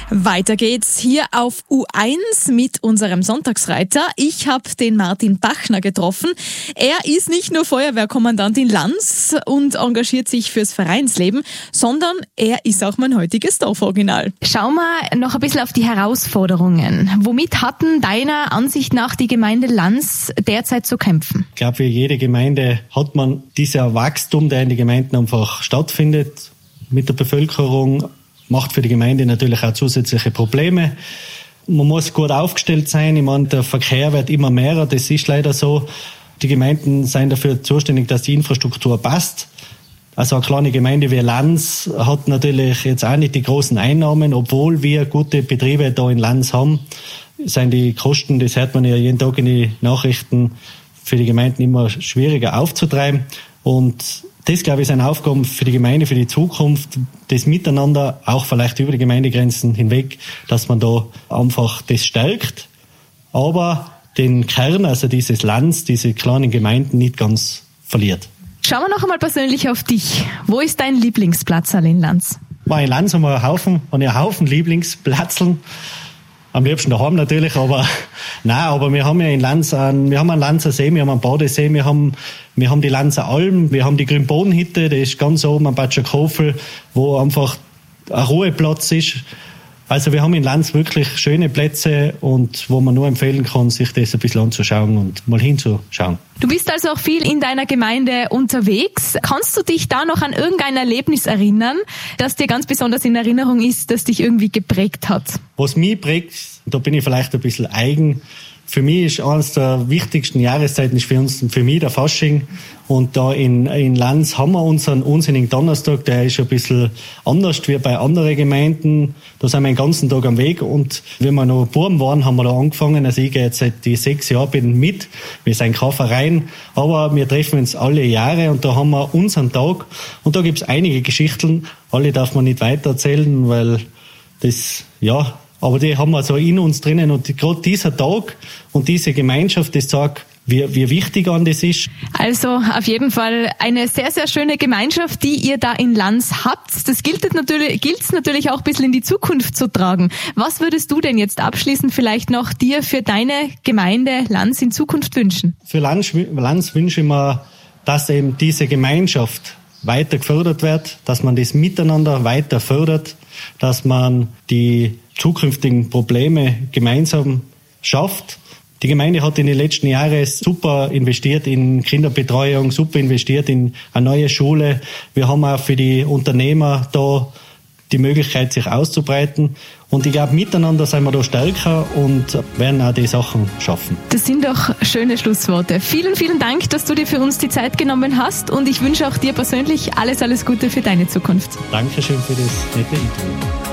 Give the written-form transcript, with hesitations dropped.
Weiter geht's hier auf U1 mit unserem Sonntagsreiter. Ich habe den Martin Bachner getroffen. Er ist nicht nur Feuerwehrkommandant in Lanz und engagiert sich fürs Vereinsleben, sondern er ist auch mein heutiges Dorforiginal. Schauen wir noch ein bisschen auf die Herausforderungen. Womit hatten deiner Ansicht nach die Gemeinde Lanz derzeit zu kämpfen? Ich glaube, wie jede Gemeinde hat man dieser Wachstum, der in den Gemeinden einfach stattfindet, mit der Bevölkerung, macht für die Gemeinde natürlich auch zusätzliche Probleme. Man muss gut aufgestellt sein. Ich meine, der Verkehr wird immer mehr, das ist leider so. Die Gemeinden sind dafür zuständig, dass die Infrastruktur passt. Also eine kleine Gemeinde wie Lanz hat natürlich jetzt auch nicht die großen Einnahmen, obwohl wir gute Betriebe da in Lanz haben, sind die Kosten, das hört man ja jeden Tag in die Nachrichten, für die Gemeinden immer schwieriger aufzutreiben. Und das, glaube ich, sind Aufgaben für die Gemeinde, für die Zukunft, das Miteinander, auch vielleicht über die Gemeindegrenzen hinweg, dass man da einfach das stärkt, aber den Kern, also dieses Lands, diese kleinen Gemeinden nicht ganz verliert. Schauen wir noch einmal persönlich auf dich. Wo ist dein Lieblingsplatz in Lanz? In Lanz haben wir einen Haufen Lieblingsplatzeln. Am liebsten daheim natürlich, aber wir haben ja in Lanz einen Lanzer See, wir haben einen Badesee, wir haben die Lanzer Alm, wir haben die Grünbodenhütte, das ist ganz oben am Batschakofel, wo einfach ein Ruheplatz ist. Also wir haben in Lanz wirklich schöne Plätze und wo man nur empfehlen kann, sich das ein bisschen anzuschauen und mal hinzuschauen. Du bist also auch viel in deiner Gemeinde unterwegs. Kannst du dich da noch an irgendein Erlebnis erinnern, das dir ganz besonders in Erinnerung ist, das dich irgendwie geprägt hat? Was mich prägt, da bin ich vielleicht ein bisschen eigen. Für mich ist eines der wichtigsten Jahreszeiten ist für mich der Fasching. Und da in Lanz haben wir unseren unsinnigen Donnerstag, der ist ein bisschen anders wie bei anderen Gemeinden. Da sind wir den ganzen Tag am Weg und wenn wir noch Buben waren, haben wir da angefangen. Also ich gehe jetzt seit die 6 Jahren mit. Wir sind kein Verein, aber wir treffen uns alle Jahre und da haben wir unseren Tag. Und da gibt's einige Geschichten. Alle darf man nicht weiter erzählen, weil das, ja, aber die haben wir so in uns drinnen und gerade dieser Tag und diese Gemeinschaft, das zeigt, wie wichtig an das ist. Also auf jeden Fall eine sehr, sehr schöne Gemeinschaft, die ihr da in Lanz habt. Das gilt natürlich auch ein bisschen in die Zukunft zu tragen. Was würdest du denn jetzt abschließend vielleicht noch dir für deine Gemeinde Lanz in Zukunft wünschen? Für Lanz wünsche ich mir, dass eben diese Gemeinschaft weiter gefördert wird, dass man das Miteinander weiter fördert, dass man die zukünftigen Probleme gemeinsam schafft. Die Gemeinde hat in den letzten Jahren super investiert in Kinderbetreuung, super investiert in eine neue Schule. Wir haben auch für die Unternehmer da die Möglichkeit, sich auszubreiten. Und ich glaube, miteinander sind wir da stärker und werden auch die Sachen schaffen. Das sind doch schöne Schlussworte. Vielen, vielen Dank, dass du dir für uns die Zeit genommen hast. Und ich wünsche auch dir persönlich alles, alles Gute für deine Zukunft. Dankeschön für das nette Interview.